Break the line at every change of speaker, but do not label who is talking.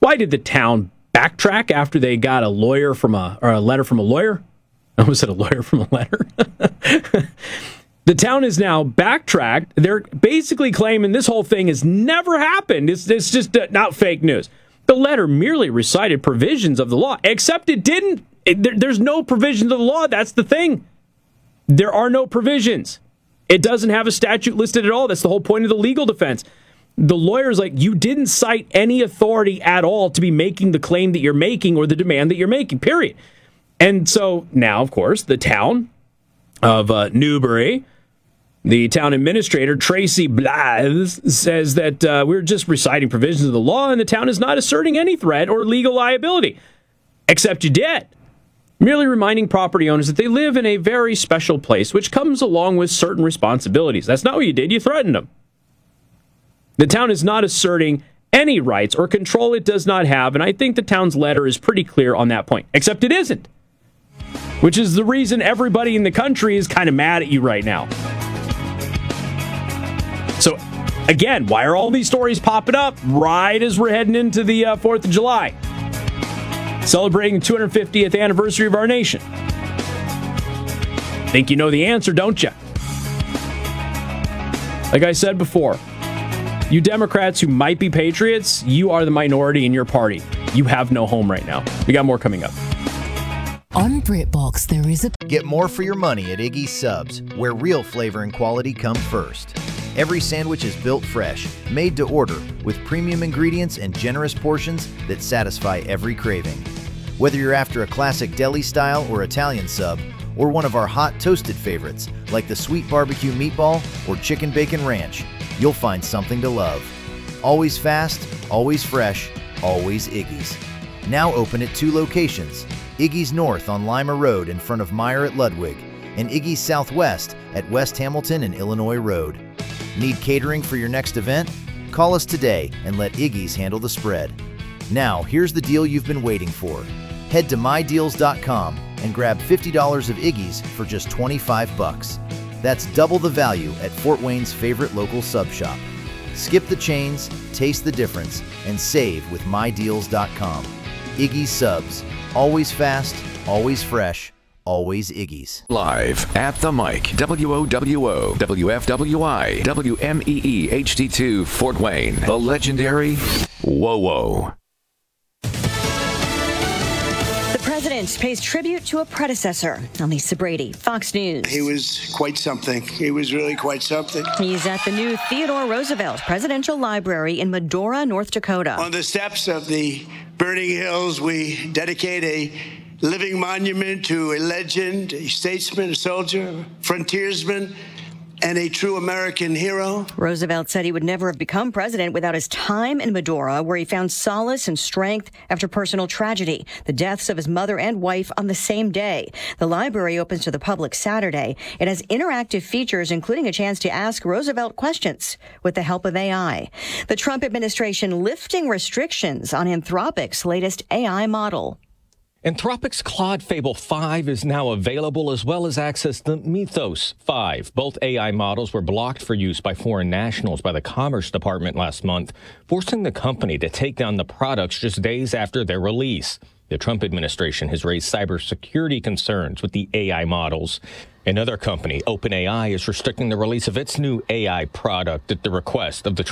Why did the town backtrack after they got a letter from a lawyer? Was it a lawyer from a letter? The town is now backtracked. They're basically claiming this whole thing has never happened. It's just not fake news. The letter merely recited provisions of the law, except it didn't. There's no provisions of the law. That's the thing. There are no provisions. It doesn't have a statute listed at all. That's the whole point of the legal defense. The lawyer's like, you didn't cite any authority at all to be making the claim that you're making or the demand that you're making, period. And so now, of course, the town of Newbury, the town administrator, Tracy Blythe, says that we're just reciting provisions of the law and the town is not asserting any threat or legal liability. Except you did. Merely reminding property owners that they live in a very special place, which comes along with certain responsibilities. That's not what you did. You threatened them. The town is not asserting any rights or control it does not have, and I think the town's letter is pretty clear on that point. Except it isn't. Which is the reason everybody in the country is kind of mad at you right now. So, again, why are all these stories popping up right as we're heading into the 4th of July? Celebrating the 250th anniversary of our nation. Think you know the answer, don't you? Like I said before, you Democrats who might be patriots, you are the minority in your party. You have no home right now. We got more coming up.
On BritBox, there is a...
Get more for your money at Iggy's Subs, where real flavor and quality come first. Every sandwich is built fresh, made to order, with premium ingredients and generous portions that satisfy every craving. Whether you're after a classic deli style or Italian sub, or one of our hot toasted favorites, like the sweet barbecue meatball or chicken bacon ranch, you'll find something to love. Always fast, always fresh, always Iggy's. Now open at 2 locations. Iggy's North on Lima Road in front of Meyer at Ludwig, and Iggy's Southwest at West Hamilton and Illinois Road. Need catering for your next event? Call us today and let Iggy's handle the spread. Now, here's the deal you've been waiting for. Head to mydeals.com and grab $50 of Iggy's for just $25. That's double the value at Fort Wayne's favorite local sub shop. Skip the chains, taste the difference, and save with mydeals.com. Iggy's Subs. Always fast, always fresh, always Iggy's.
Live at the mic, WOWO, WFWI, WMEE HD2 Fort Wayne, the legendary WOWO.
The president pays tribute to a predecessor. Lisa Brady, Fox News.
He was quite something. He was really quite something.
He's at the new Theodore Roosevelt Presidential Library in Medora, North Dakota.
On the steps of the Burning Hills, we dedicate a living monument to a legend, a statesman, a soldier, a frontiersman, and a true American hero.
Roosevelt said he would never have become president without his time in Medora, where he found solace and strength after personal tragedy, the deaths of his mother and wife on the same day. The library opens to the public Saturday. It has interactive features, including a chance to ask Roosevelt questions with the help of AI. The Trump administration lifting restrictions on Anthropic's latest AI model.
Anthropic's Claude Fable 5 is now available, as well as access to Mythos 5. Both AI models were blocked for use by foreign nationals by the Commerce Department last month, forcing the company to take down the products just days after their release. The Trump administration has raised cybersecurity concerns with the AI models. Another company, OpenAI, is restricting the release of its new AI product at the request of the